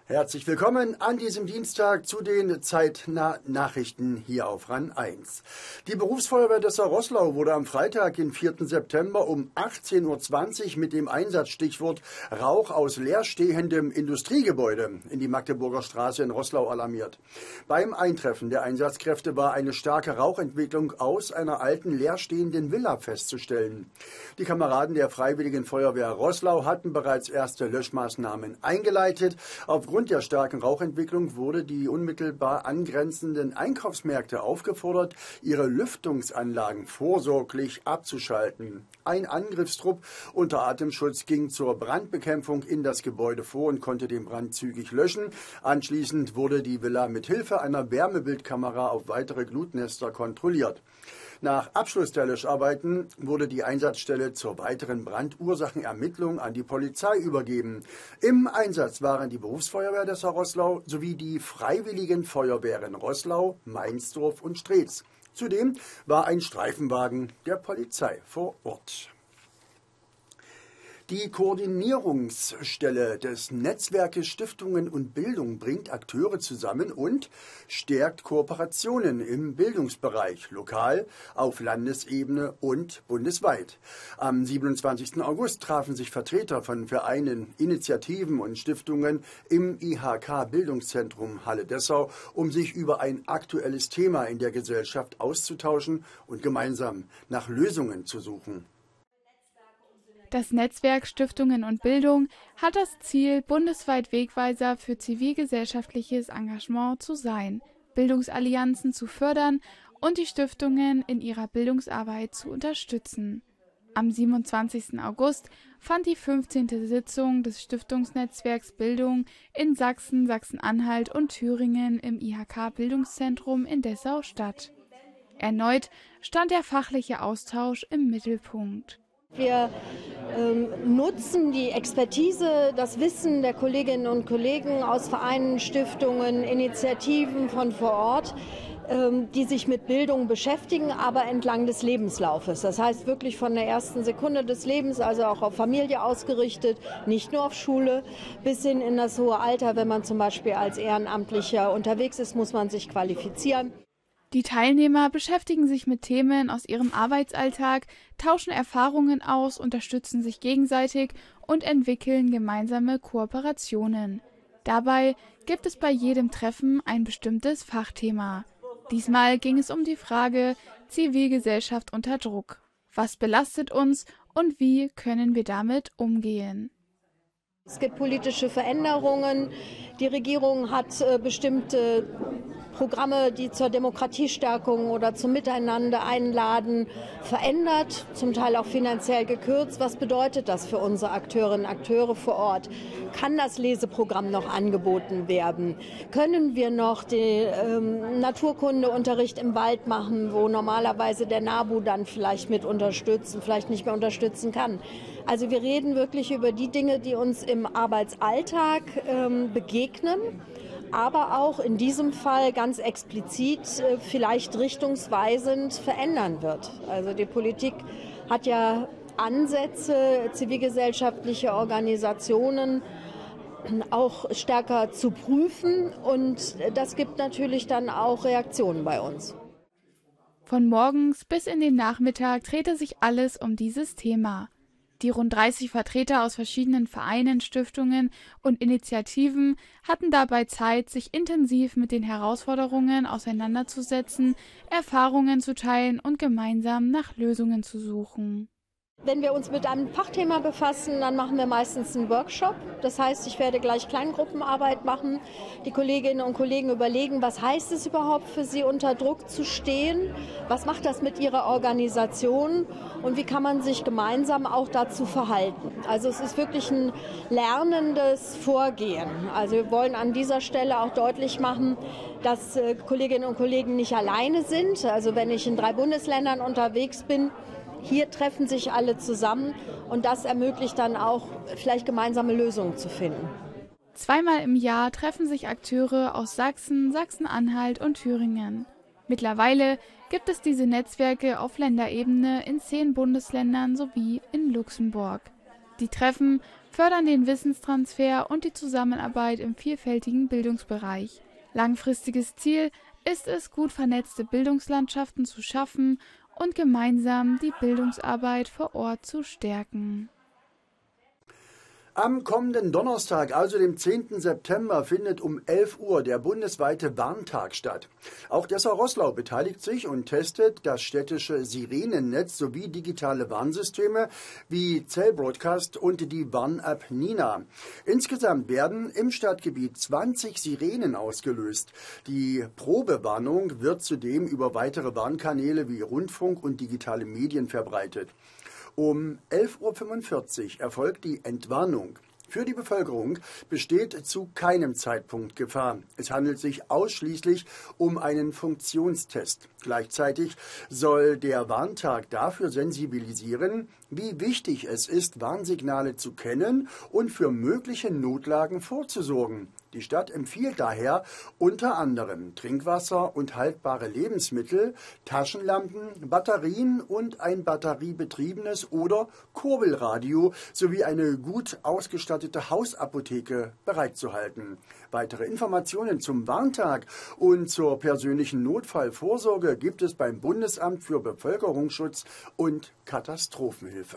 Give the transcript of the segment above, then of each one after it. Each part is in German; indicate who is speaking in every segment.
Speaker 1: Herzlich willkommen an diesem Dienstag zu den Zeitnah-Nachrichten hier auf RAN 1. Die Berufsfeuerwehr Dessau-Roßlau wurde am Freitag, den 4. September um 18:20 Uhr mit dem Einsatzstichwort Rauch aus leerstehendem Industriegebäude in die Magdeburger Straße in Roßlau alarmiert. Beim Eintreffen der Einsatzkräfte war eine starke Rauchentwicklung aus einer alten leerstehenden Villa festzustellen. Die Kameraden der Freiwilligen Feuerwehr Roßlau hatten bereits erste Löschmaßnahmen eingeleitet. Aufgrund der starken Rauchentwicklung wurde die unmittelbar angrenzenden Einkaufsmärkte aufgefordert, ihre Lüftungsanlagen vorsorglich abzuschalten. Ein Angriffstrupp unter Atemschutz ging zur Brandbekämpfung in das Gebäude vor und konnte den Brand zügig löschen. Anschließend wurde die Villa mit Hilfe einer Wärmebildkamera auf weitere Glutnester kontrolliert. Nach Abschluss der Löscharbeiten wurde die Einsatzstelle zur weiteren Brandursachenermittlung an die Polizei übergeben. Im Einsatz waren die Berufsfeuerwehr Dessau-Roßlau sowie die Freiwilligen Feuerwehren Roßlau, Meinsdorf und Streetz. Zudem war ein Streifenwagen der Polizei vor Ort. Die Koordinierungsstelle des Netzwerkes Stiftungen und Bildung bringt Akteure zusammen und stärkt Kooperationen im Bildungsbereich, lokal, auf Landesebene und bundesweit. Am 27. August trafen sich Vertreter von Vereinen, Initiativen und Stiftungen im IHK-Bildungszentrum Halle-Dessau, um sich über ein aktuelles Thema in der Gesellschaft auszutauschen und gemeinsam nach Lösungen zu suchen.
Speaker 2: Das Netzwerk Stiftungen und Bildung hat das Ziel, bundesweit Wegweiser für zivilgesellschaftliches Engagement zu sein, Bildungsallianzen zu fördern und die Stiftungen in ihrer Bildungsarbeit zu unterstützen. Am 27. August fand die 15. Sitzung des Stiftungsnetzwerks Bildung in Sachsen, Sachsen-Anhalt und Thüringen im IHK-Bildungszentrum in Dessau statt. Erneut stand der fachliche Austausch im Mittelpunkt.
Speaker 3: Wir nutzen die Expertise, das Wissen der Kolleginnen und Kollegen aus Vereinen, Stiftungen, Initiativen von vor Ort, die sich mit Bildung beschäftigen, aber entlang des Lebenslaufes. Das heißt wirklich von der ersten Sekunde des Lebens, also auch auf Familie ausgerichtet, nicht nur auf Schule, bis hin in das hohe Alter. Wenn man zum Beispiel als Ehrenamtlicher unterwegs ist, muss man sich qualifizieren.
Speaker 2: Die Teilnehmer beschäftigen sich mit Themen aus ihrem Arbeitsalltag, tauschen Erfahrungen aus, unterstützen sich gegenseitig und entwickeln gemeinsame Kooperationen. Dabei gibt es bei jedem Treffen ein bestimmtes Fachthema. Diesmal ging es um die Frage Zivilgesellschaft unter Druck. Was belastet uns und wie können wir damit umgehen?
Speaker 3: Es gibt politische Veränderungen. Die Regierung hat bestimmte Programme, die zur Demokratiestärkung oder zum Miteinander einladen, verändert, zum Teil auch finanziell gekürzt. Was bedeutet das für unsere Akteurinnen und Akteure vor Ort? Kann das Leseprogramm noch angeboten werden? Können wir noch den Naturkundeunterricht im Wald machen, wo normalerweise der NABU dann vielleicht mit unterstützt und vielleicht nicht mehr unterstützen kann? Also wir reden wirklich über die Dinge, die uns im Arbeitsalltag begegnen, aber auch in diesem Fall ganz explizit vielleicht richtungsweisend verändern wird. Also die Politik hat ja Ansätze, zivilgesellschaftliche Organisationen auch stärker zu prüfen, und das gibt natürlich dann auch Reaktionen bei uns.
Speaker 2: Von morgens bis in den Nachmittag drehte sich alles um dieses Thema. Die rund 30 Vertreter aus verschiedenen Vereinen, Stiftungen und Initiativen hatten dabei Zeit, sich intensiv mit den Herausforderungen auseinanderzusetzen, Erfahrungen zu teilen und gemeinsam nach Lösungen zu suchen.
Speaker 3: Wenn wir uns mit einem Fachthema befassen, dann machen wir meistens einen Workshop. Das heißt, ich werde gleich Kleingruppenarbeit machen. Die Kolleginnen und Kollegen überlegen, was heißt es überhaupt für sie, unter Druck zu stehen? Was macht das mit ihrer Organisation? Und wie kann man sich gemeinsam auch dazu verhalten? Also es ist wirklich ein lernendes Vorgehen. Also wir wollen an dieser Stelle auch deutlich machen, dass Kolleginnen und Kollegen nicht alleine sind. Also wenn ich in 3 Bundesländern unterwegs bin, hier treffen sich alle zusammen, und das ermöglicht dann auch, vielleicht gemeinsame Lösungen zu finden.
Speaker 2: Zweimal im Jahr treffen sich Akteure aus Sachsen, Sachsen-Anhalt und Thüringen. Mittlerweile gibt es diese Netzwerke auf Länderebene in 10 Bundesländern sowie in Luxemburg. Die Treffen fördern den Wissenstransfer und die Zusammenarbeit im vielfältigen Bildungsbereich. Langfristiges Ziel ist es, gut vernetzte Bildungslandschaften zu schaffen und gemeinsam die Bildungsarbeit vor Ort zu stärken.
Speaker 1: Am kommenden Donnerstag, also dem 10. September, findet um 11 Uhr der bundesweite Warntag statt. Auch Dessau-Roßlau beteiligt sich und testet das städtische Sirenennetz sowie digitale Warnsysteme wie Cell Broadcast und die Warn-App Nina. Insgesamt werden im Stadtgebiet 20 Sirenen ausgelöst. Die Probewarnung wird zudem über weitere Warnkanäle wie Rundfunk und digitale Medien verbreitet. Um 11.45 Uhr erfolgt die Entwarnung. Für die Bevölkerung besteht zu keinem Zeitpunkt Gefahr. Es handelt sich ausschließlich um einen Funktionstest. Gleichzeitig soll der Warntag dafür sensibilisieren, wie wichtig es ist, Warnsignale zu kennen und für mögliche Notlagen vorzusorgen. Die Stadt empfiehlt daher unter anderem Trinkwasser und haltbare Lebensmittel, Taschenlampen, Batterien und ein batteriebetriebenes oder Kurbelradio sowie eine gut ausgestattete Hausapotheke bereitzuhalten. Weitere Informationen zum Warntag und zur persönlichen Notfallvorsorge gibt es beim Bundesamt für Bevölkerungsschutz und Katastrophenhilfe.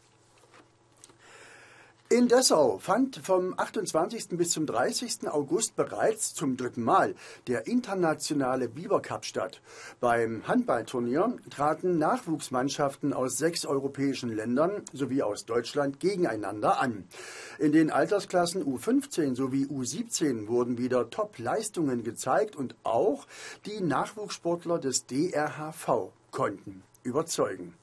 Speaker 1: In Dessau fand vom 28. bis zum 30. August bereits zum 3. Mal der internationale Biber Cup statt. Beim Handballturnier traten Nachwuchsmannschaften aus 6 europäischen Ländern sowie aus Deutschland gegeneinander an. In den Altersklassen U15 sowie U17 wurden wieder Top-Leistungen gezeigt und auch die Nachwuchssportler des DRHV konnten überzeugen.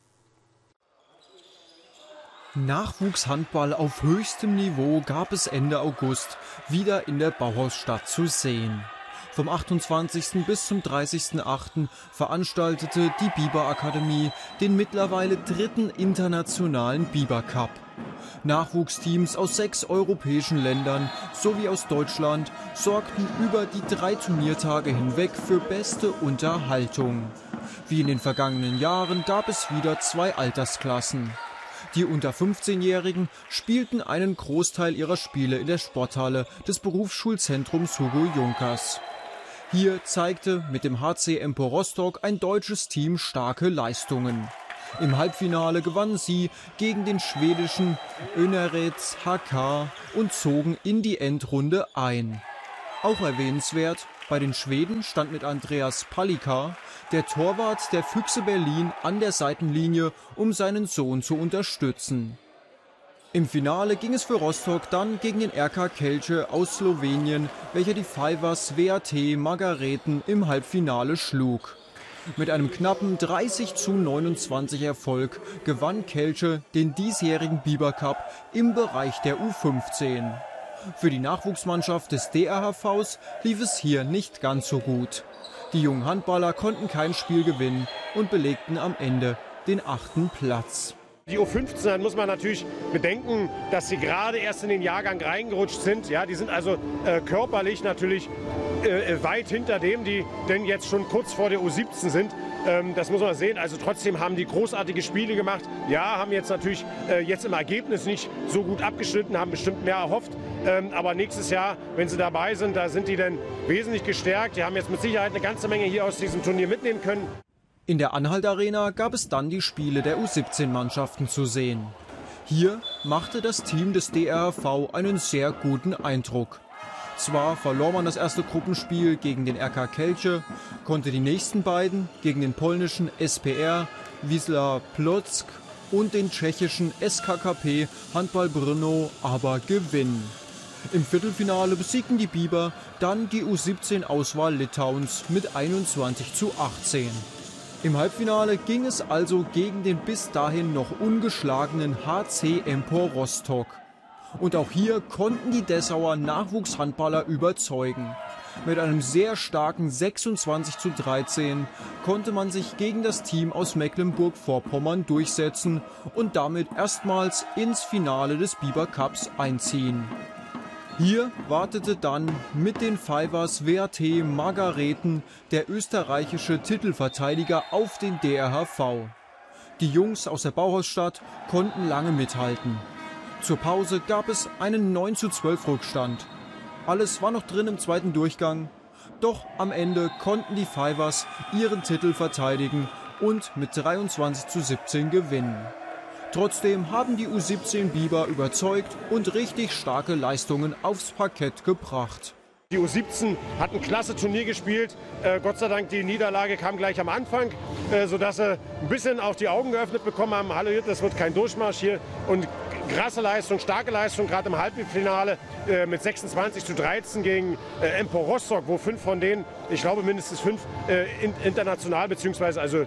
Speaker 4: Nachwuchshandball auf höchstem Niveau gab es Ende August wieder in der Bauhausstadt zu sehen. Vom 28. bis zum 30.08. veranstaltete die Biber Akademie den mittlerweile 3. internationalen Biber Cup. Nachwuchsteams aus 6 europäischen Ländern sowie aus Deutschland sorgten über die 3 Turniertage hinweg für beste Unterhaltung. Wie in den vergangenen Jahren gab es wieder 2 Altersklassen. Die unter 15-Jährigen spielten einen Großteil ihrer Spiele in der Sporthalle des Berufsschulzentrums Hugo Junkers. Hier zeigte mit dem HC Empor Rostock ein deutsches Team starke Leistungen. Im Halbfinale gewannen sie gegen den schwedischen Önnereds HK und zogen in die Endrunde ein. Auch erwähnenswert, bei den Schweden stand mit Andreas Palika der Torwart der Füchse Berlin an der Seitenlinie, um seinen Sohn zu unterstützen. Im Finale ging es für Rostock dann gegen den RK Kelce aus Slowenien, welcher die Fivers WAT Margareten im Halbfinale schlug. Mit einem knappen 30:29 Erfolg gewann Kelce den diesjährigen Biber Cup im Bereich der U15. Für die Nachwuchsmannschaft des DRHVs lief es hier nicht ganz so gut. Die jungen Handballer konnten kein Spiel gewinnen und belegten am Ende den 8. Platz.
Speaker 5: Die U15 muss man natürlich bedenken, dass sie gerade erst in den Jahrgang reingerutscht sind. Ja, die sind also körperlich natürlich weit hinter dem, die denn jetzt schon kurz vor der U17 sind. Das muss man sehen. Also trotzdem haben die großartige Spiele gemacht. Ja, haben jetzt natürlich jetzt im Ergebnis nicht so gut abgeschnitten, haben bestimmt mehr erhofft. Aber nächstes Jahr, wenn sie dabei sind, da sind die dann wesentlich gestärkt. Die haben jetzt mit Sicherheit eine ganze Menge hier aus diesem Turnier mitnehmen können.
Speaker 4: In der Anhalt Arena gab es dann die Spiele der U17-Mannschaften zu sehen. Hier machte das Team des DRHV einen sehr guten Eindruck. Zwar verlor man das erste Gruppenspiel gegen den RK Kelce, konnte die nächsten beiden gegen den polnischen SPR Wisła Płock und den tschechischen SKKP Handball Brno aber gewinnen. Im Viertelfinale besiegten die Biber dann die U17-Auswahl Litauens mit 21:18. Im Halbfinale ging es also gegen den bis dahin noch ungeschlagenen HC Empor Rostock. Und auch hier konnten die Dessauer Nachwuchshandballer überzeugen. Mit einem sehr starken 26:13 konnte man sich gegen das Team aus Mecklenburg-Vorpommern durchsetzen und damit erstmals ins Finale des Biber Cups einziehen. Hier wartete dann mit den Fivers WAT Margareten der österreichische Titelverteidiger auf den DRHV. Die Jungs aus der Bauhausstadt konnten lange mithalten. Zur Pause gab es einen 9:12 Rückstand. Alles war noch drin im zweiten Durchgang. Doch am Ende konnten die Fivers ihren Titel verteidigen und mit 23:17 gewinnen. Trotzdem haben die U17 Biber überzeugt und richtig starke Leistungen aufs Parkett gebracht.
Speaker 5: Die U17 hat ein klasse Turnier gespielt. Gott sei Dank, die Niederlage kam gleich am Anfang, sodass sie ein bisschen auch die Augen geöffnet bekommen haben. Hallo, das wird kein Durchmarsch hier. Und krasse Leistung, starke Leistung, gerade im Halbfinale mit 26:13 gegen Empor Rostock, wo 5 von denen, ich glaube mindestens 5 international bzw.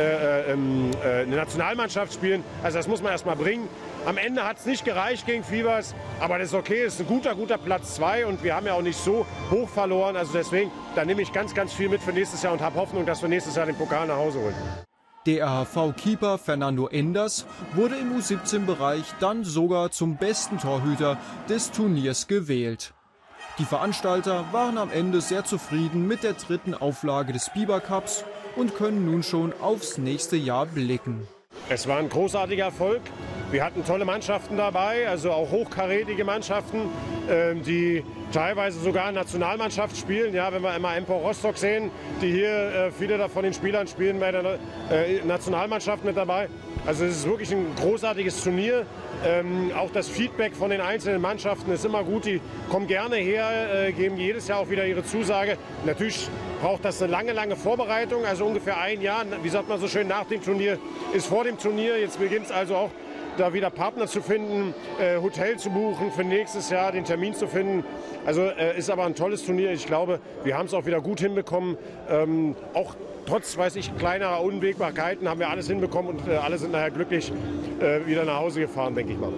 Speaker 5: eine Nationalmannschaft spielen. Also das muss man erst mal bringen. Am Ende hat es nicht gereicht gegen Fivers, aber das ist okay, es ist ein guter Platz 2 und wir haben ja auch nicht so hoch verloren. Also deswegen, da nehme ich ganz viel mit für nächstes Jahr und habe Hoffnung, dass wir nächstes Jahr den Pokal nach Hause holen.
Speaker 4: Der RHV-Keeper Fernando Enders wurde im U17-Bereich dann sogar zum besten Torhüter des Turniers gewählt. Die Veranstalter waren am Ende sehr zufrieden mit der 3. Auflage des Biber Cups und können nun schon aufs nächste Jahr blicken.
Speaker 5: Es war ein großartiger Erfolg. Wir hatten tolle Mannschaften dabei, also auch hochkarätige Mannschaften, die teilweise sogar Nationalmannschaft spielen. Ja, wenn wir immer Empor Rostock sehen, die hier, viele von den Spielern spielen bei der Nationalmannschaft mit dabei. Also es ist wirklich ein großartiges Turnier. Auch das Feedback von den einzelnen Mannschaften ist immer gut. Die kommen gerne her, geben jedes Jahr auch wieder ihre Zusage. Natürlich braucht das eine lange Vorbereitung, also ungefähr ein Jahr. Wie sagt man so schön, nach dem Turnier ist vor dem Turnier. Jetzt beginnt es also auch, da wieder Partner zu finden, Hotel zu buchen für nächstes Jahr, den Termin zu finden. Also ist aber ein tolles Turnier. Ich glaube, wir haben es auch wieder gut hinbekommen. Auch trotz, kleinerer Unwägbarkeiten haben wir alles hinbekommen und alle sind nachher glücklich wieder nach Hause gefahren, denke ich mal.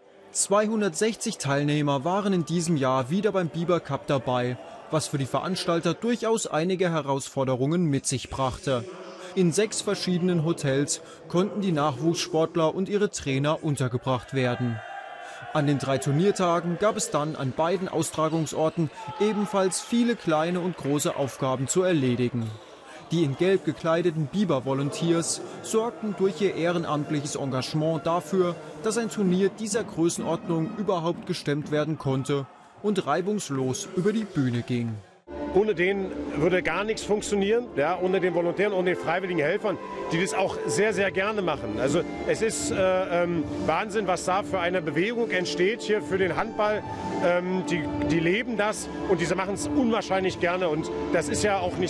Speaker 4: 260 Teilnehmer waren in diesem Jahr wieder beim Biber Cup dabei, was für die Veranstalter durchaus einige Herausforderungen mit sich brachte. In 6 verschiedenen Hotels konnten die Nachwuchssportler und ihre Trainer untergebracht werden. An den 3 Turniertagen gab es dann an beiden Austragungsorten ebenfalls viele kleine und große Aufgaben zu erledigen. Die in Gelb gekleideten Biber Volunteers sorgten durch ihr ehrenamtliches Engagement dafür, dass ein Turnier dieser Größenordnung überhaupt gestemmt werden konnte und reibungslos über die Bühne ging.
Speaker 5: Ohne den würde gar nichts funktionieren, ja, ohne den Volontären, ohne den freiwilligen Helfern, die das auch sehr gerne machen. Also es ist Wahnsinn, was da für eine Bewegung entsteht hier für den Handball. Die leben das und diese machen es unwahrscheinlich gerne und das ist ja auch nicht